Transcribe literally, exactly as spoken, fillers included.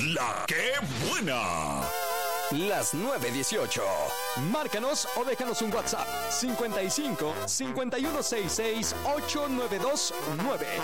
La que buena. Las nueve dieciocho. Márcanos o déjanos un WhatsApp cincuenta y cinco, cincuenta y uno sesenta y seis, ochenta y nueve veintinueve.